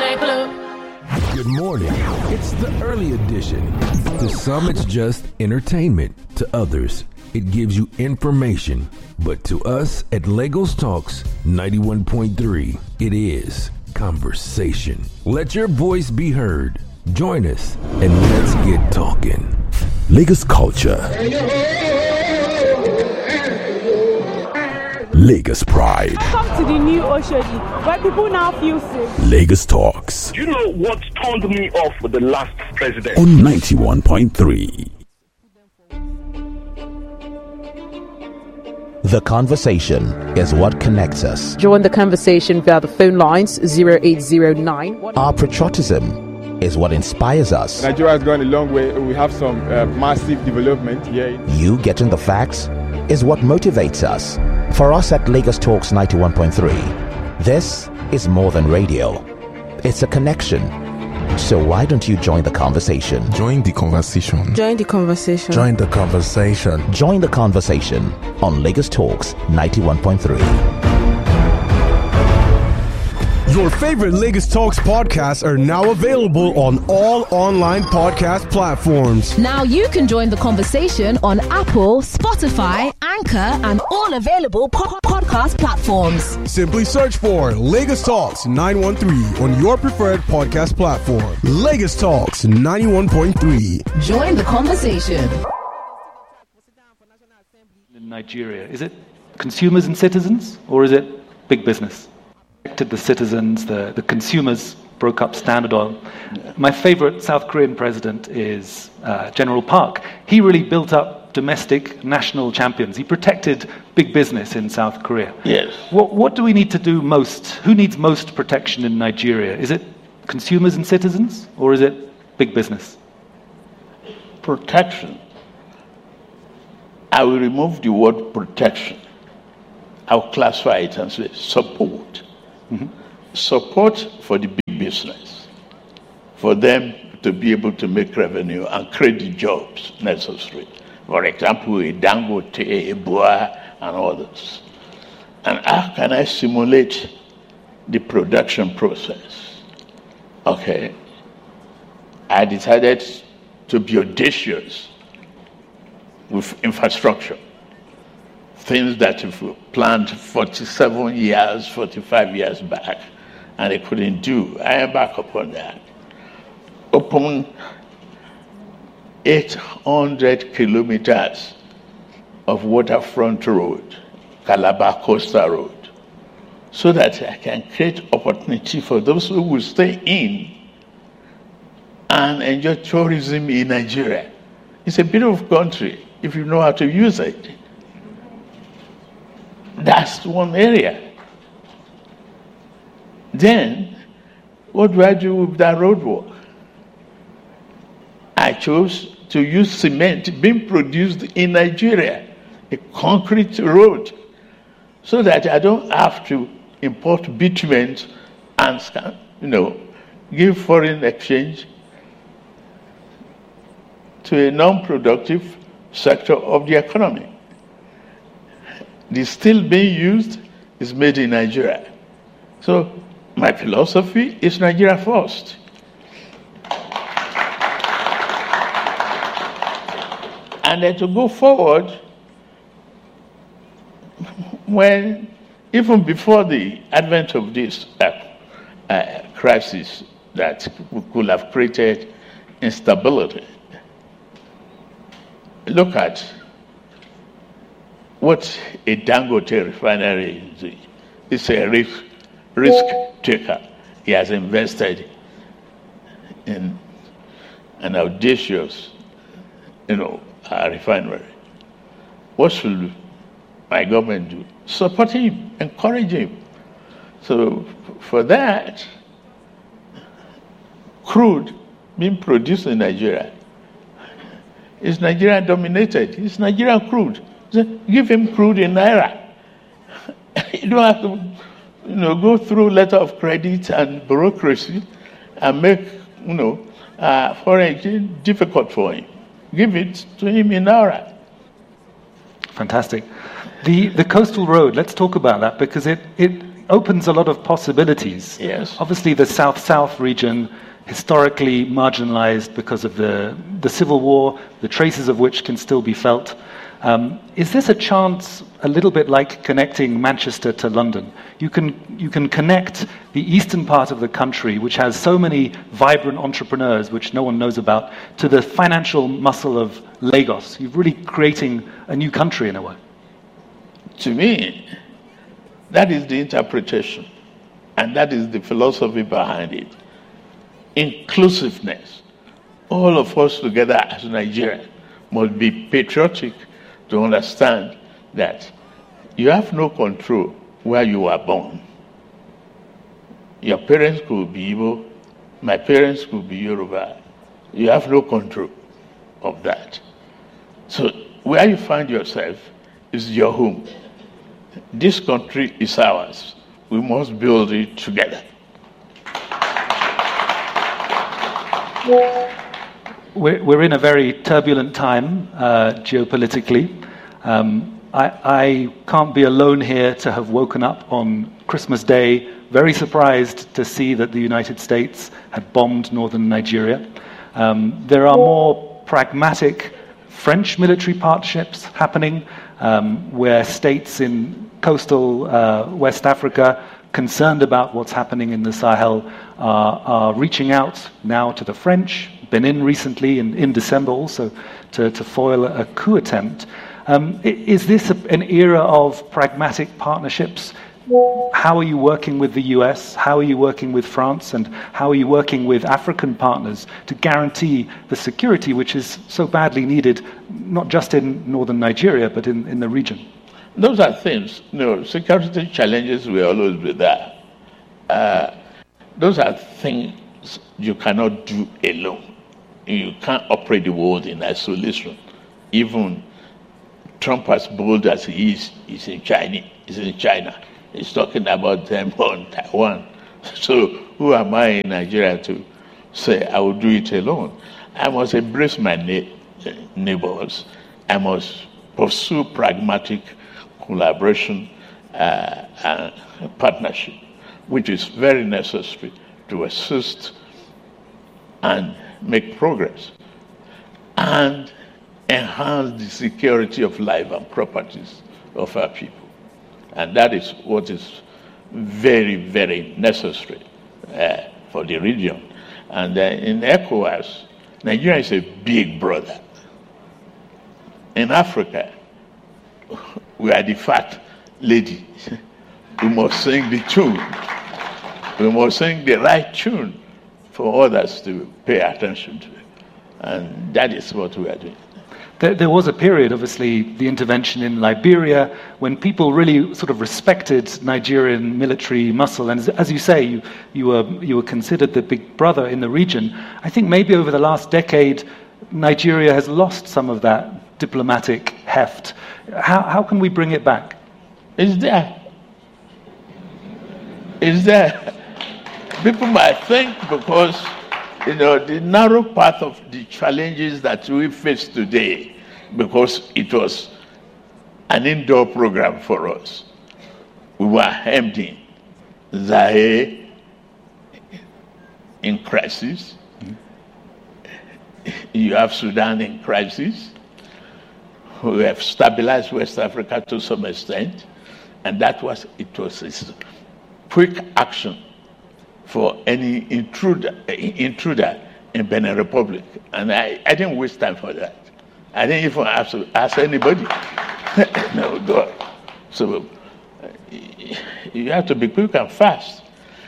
Good morning. It's the early edition. To some, it's just entertainment. To others, it gives you information. But to us at Lagos Talks 91.3, it is conversation. Let your voice be heard. Join us and let's get talking. Lagos culture. Lagos pride. Welcome to the new Oshodi, where people now feel safe. Lagos Talks. You know what turned me off with the last president? On 91.3. The conversation is what connects us. Join the conversation via the phone lines 0809. Our patriotism is what inspires us. Nigeria has gone a long way. We have some massive development here. You getting the facts is what motivates us. For us at Lagos Talks 91.3, this is more than radio. It's a connection. So why don't you join the conversation? Join the conversation. Join the conversation. Join the conversation. Join the conversation on Lagos Talks 91.3. Your favorite Lagos Talks podcasts are now available on all online podcast platforms. Now you can join the conversation on Apple, Spotify, Anchor, and all available podcast platforms. Simply search for Lagos Talks 913 on your preferred podcast platform. Lagos Talks 91.3. Join the conversation. In Nigeria, is it consumers and citizens, or is it big business? The citizens, the consumers broke up Standard Oil. My favorite South Korean president is General Park. He really built up domestic national champions. He protected big business in South Korea. Yes. What do we need to do most? Who needs most protection in Nigeria? Is it consumers and citizens, or is it big business? Protection. I will remove the word protection. I'll classify it and say support. Mm-hmm. Support for the big business, for them to be able to make revenue and create the jobs necessary. For example, a Dangote, a Boa, and others. And how can I simulate the production process? Okay. I decided to be audacious with infrastructure. Things that if we planned 47 years, 45 years back, and they couldn't do. I am back upon that. Open 800 kilometers of waterfront road, Calabar Coastal Road, so that I can create opportunity for those who will stay in and enjoy tourism in Nigeria. It's a beautiful country if you know how to use it. That's one area. Then, what do I do with that roadwork? I chose to use cement being produced in Nigeria, a concrete road, so that I don't have to import bitumen and, give foreign exchange to a non-productive sector of the economy. The steel being used is made in Nigeria. So my philosophy is Nigeria first. And then to go forward, when even before the advent of this crisis that could have created instability, look at what a Dangote refinery is doing. It's a risk taker. He has invested in an audacious, refinery. What should my government do? Support him, encourage him. So for that, crude being produced in Nigeria is Nigeria dominated. It's Nigerian crude. So give him crude in Naira. You don't have to, go through letter of credit and bureaucracy and make, foreign exchange difficult for him. Give it to him in Naira. Fantastic. The coastal road, let's talk about that, because it opens a lot of possibilities. Yes. Obviously, the South-South region, historically marginalized because of the Civil War, the traces of which can still be felt. Is this a chance, a little bit like connecting Manchester to London? You can connect the eastern part of the country, which has so many vibrant entrepreneurs, which no one knows about, to the financial muscle of Lagos. You're really creating a new country in a way. To me, that is the interpretation, and that is the philosophy behind it. Inclusiveness. All of us together as Nigerians must be patriotic to understand that you have no control where you were born. Your parents could be Igbo, my parents could be Yoruba. You have no control of that. So where you find yourself is your home. This country is ours. We must build it together. We're in a very turbulent time geopolitically. I can't be alone here to have woken up on Christmas Day very surprised to see that the United States had bombed northern Nigeria. There are more pragmatic French military partnerships happening where states in coastal West Africa, concerned about what's happening in the Sahel, are reaching out now to the French. Benin recently, in December also, to foil a coup attempt. Is this an era of pragmatic partnerships? How are you working with the US? How are you working with France? And how are you working with African partners to guarantee the security which is so badly needed, not just in northern Nigeria, but in the region? Those are things. Security challenges will always be there. Those are things you cannot do alone. You can't operate the world in isolation. Even Trump, as bold as he is in China. He's talking about them on Taiwan. So who am I in Nigeria to say I will do it alone? I must embrace my neighbors. I must pursue pragmatic collaboration and partnership, which is very necessary to assist and make progress and enhance the security of life and properties of our people. And that is what is very, very necessary for the region. And in ECOWAS, Nigeria is a big brother. In Africa, we are the fat lady. We must sing the tune. We must sing the right tune for others to pay attention to. And that is what we are doing. There was a period, obviously, the intervention in Liberia, when people really sort of respected Nigerian military muscle. And as you say, you were considered the big brother in the region. I think maybe over the last decade, Nigeria has lost some of that diplomatic heft. How can we bring it back? It's there. It's there. People might think because the narrow path of the challenges that we face today, because it was an indoor program for us. We were hemmed in. Zaire in crisis. You have Sudan in crisis. We have stabilized West Africa to some extent. And it was a quick action for any intruder in Benin Republic. And I didn't waste time for that. I didn't even ask anybody. No, God. So you have to be quick and fast.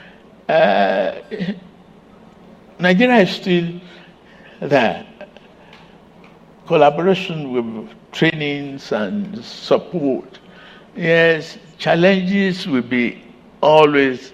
Nigeria is still there. Collaboration with trainings and support. Yes, challenges will be always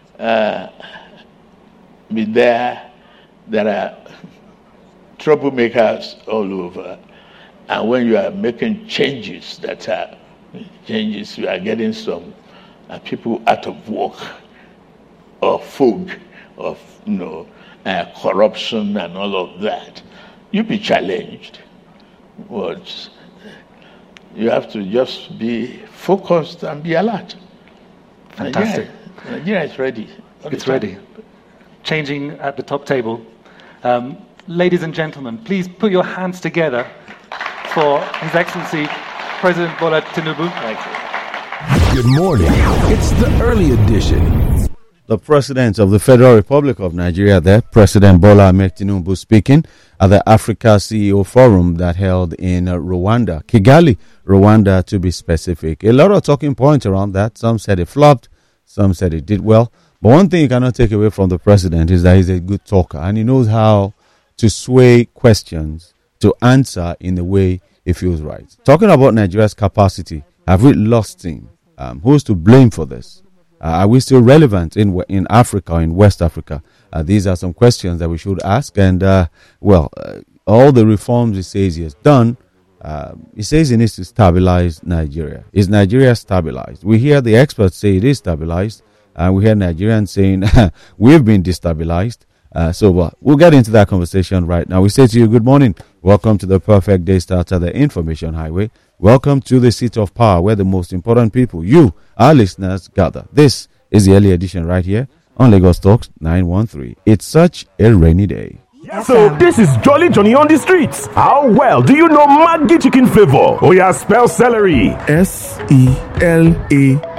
be there. There are troublemakers all over. And when you are making changes you are getting some people out of work or fog of corruption and all of that, you'll be challenged. But you have to just be focused and be alert. Fantastic. Nigeria is ready. It's ready. Changing at the top table. Ladies and gentlemen, please put your hands together for His Excellency President Bola Tinubu. Thank you. Good morning. It's the early edition. The President of the Federal Republic of Nigeria there, President Bola Ahmed Tinubu, speaking at the Africa CEO Forum that held in Rwanda, Kigali, Rwanda to be specific. A lot of talking points around that. Some said it flopped, some said it did well. But one thing you cannot take away from the President is that he's a good talker and he knows how to sway questions to answer in the way he feels right. Talking about Nigeria's capacity, have we lost steam? Who's to blame for this? Are we still relevant in Africa, in West Africa? These are some questions that we should ask. And, all the reforms he says he has done, he says he needs to stabilize Nigeria. Is Nigeria stabilized? We hear the experts say it is stabilized. And we hear Nigerians saying we've been destabilized. So we'll get into that conversation right now. We say to you, good morning. Welcome to the perfect day starter, the information highway. Welcome to the seat of power where the most important people, you, our listeners, gather. This is the early edition right here on Lagos Talks 913. It's such a rainy day. So this is Jolly Johnny on the streets. How well do you know Maggi chicken flavor? Oh yeah, spell celery. SELARIE.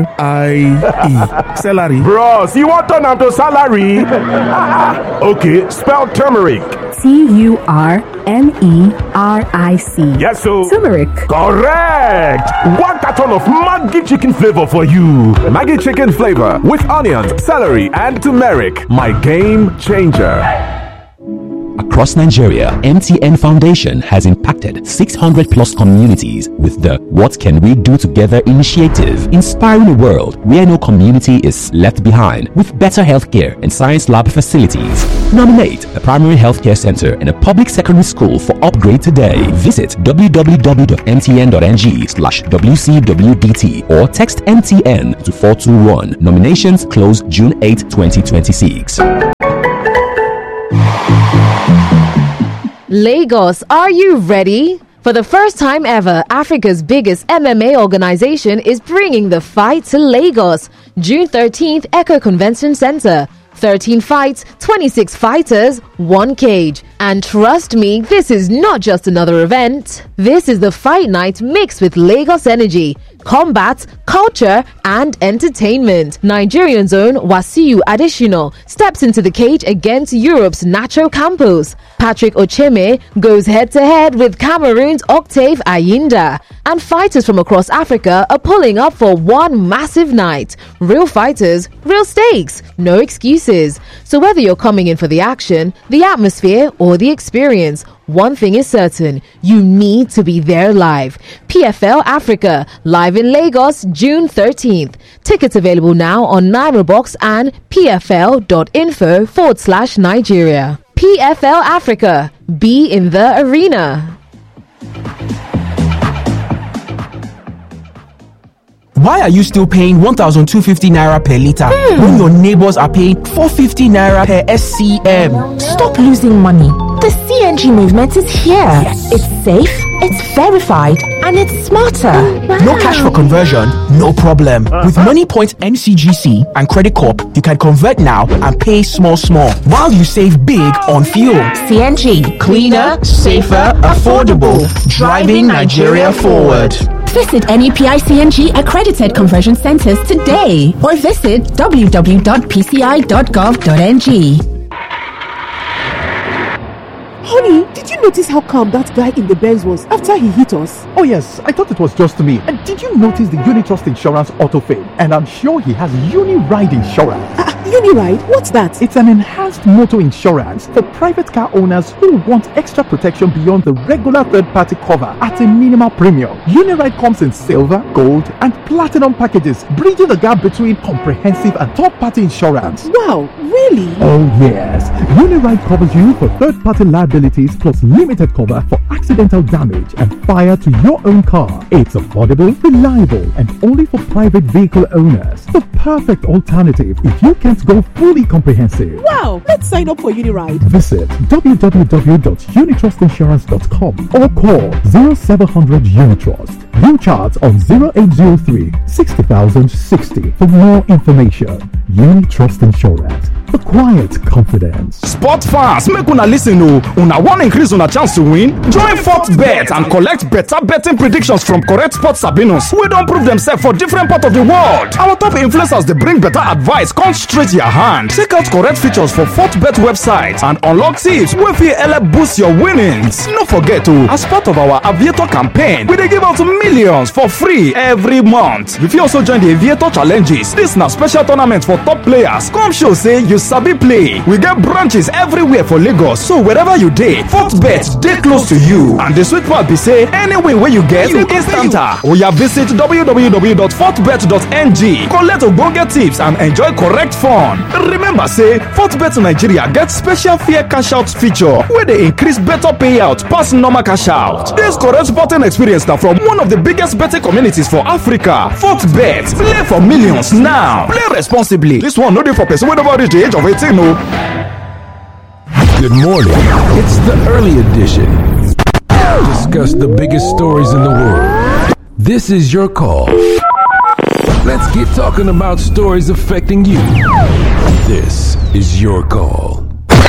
Celery. Bros, you want turn to salary? Okay, spell turmeric. TURMERIC. Yes, so turmeric. Correct. 1 carton of Maggi chicken flavor for you. Maggi chicken flavor with onions, celery, and turmeric. My game changer. Across Nigeria, MTN Foundation has impacted 600 plus communities with the What Can We Do Together initiative, inspiring a world where no community is left behind with better healthcare and science lab facilities. Nominate a primary healthcare center and a public secondary school for upgrade today. Visit www.mtn.ng/WCWDT or text MTN to 421. Nominations close June 8, 2026. Lagos, are you ready? For the first time ever, Africa's biggest MMA organization is bringing the fight to Lagos. June 13th, Echo Convention Center. 13 fights, 26 fighters, 1 cage. And trust me, this is not just another event. This is the fight night mixed with Lagos energy, combat, culture, and entertainment. Nigerian's own Wasiu Adesina steps into the cage against Europe's Nacho Campos. Patrick Ocheme goes head-to-head with Cameroon's Octave Ayinda. And fighters from across Africa are pulling up for one massive night. Real fighters, real stakes, no excuses. So whether you're coming in for the action, the atmosphere, or the experience, one thing is certain, you need to be there live. PFL Africa, live in Lagos, June 13th. Tickets available now on NairoBox and pfl.info/Nigeria. PFL Africa, be in the arena. Why are you still paying 1,250 naira per litre when your neighbors are paying 450 naira per SCM? Stop losing money. The CNG movement is here. Yes. It's safe, it's verified, and it's smarter. No cash for conversion, no problem. With MoneyPoint NCGC and Credit Corp, you can convert now and pay small while you save big on fuel. CNG, cleaner, safer, affordable, driving Nigeria forward. Visit any PICNG accredited conversion centers today or visit www.pci.gov.ng. Honey, did you notice how calm that guy in the Benz was after he hit us? Oh yes, I thought it was just me. And did you notice the Unitrust Insurance Auto Fame? And I'm sure he has Uniride Insurance. Uniride? What's that? It's an enhanced motor insurance for private car owners who want extra protection beyond the regular third-party cover at a minimal premium. Uniride comes in silver, gold, and platinum packages, bridging the gap between comprehensive and third-party insurance. Wow, really? Oh yes. Uniride covers you for third-party liabilities plus limited cover for accidental damage and fire to your own car. It's affordable, reliable, and only for private vehicle owners. The perfect alternative if you can't go fully comprehensive. Wow, let's sign up for Uniride. Visit www.unitrustinsurance.com or call 0700 Unitrust. You chat on 0803 60060 for more information. Unit Trust Insurance. The quiet confidence. Sport fans, make una listen o. Una wan increase una chance to win? Join FortBet and collect better betting predictions from correct sports sabinos wey don prove themselves for different parts of the world. Our top influencers dey bring better advice come straight your hand. Check out correct features for FortBet website and unlock tips wey fit help boost your winnings. No forget o, as part of our Aviator campaign, we dey give out millions for free every month. You fit also join the Aviator challenges. This na special tournament for top players. Come show say you sabi play. We get branches everywhere for Lagos, so wherever you dey, FortBet dey close to you. And the sweet part be say any win wey you get, you instanta. Oya visit www.fortbet.ng, collect ogbonge tips and enjoy correct fun. Remember say FortBet Nigeria get special fair cash out feature wey dey increase better payout pass normal cash out. This correct sporting experience na from one of the biggest betting communities for Africa. FortBet, play for millions now. Play responsibly. This one no dey for person wey never reach the age of 18 o. Good morning. It's the early edition. Discuss the biggest stories in the world. This is your call. Let's get talking about stories affecting you. This is your call.